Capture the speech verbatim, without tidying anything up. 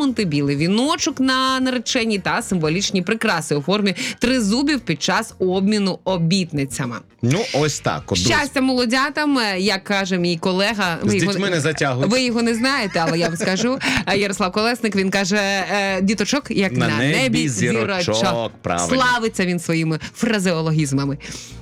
розгорнутий білий віночок на нареченні та символічні прикраси у формі тризубів під час обміну обітницями. Ну, ось так. От, Щастя молодятам, як каже мій колега. З ви дітьми його, не затягують. Ви його не знаєте, але я вам скажу. Ярослав Колесник, він каже, діточок, як на, На небі, небі зірочок. зірочок, правильно. Славиться він своїми фразеологізмами.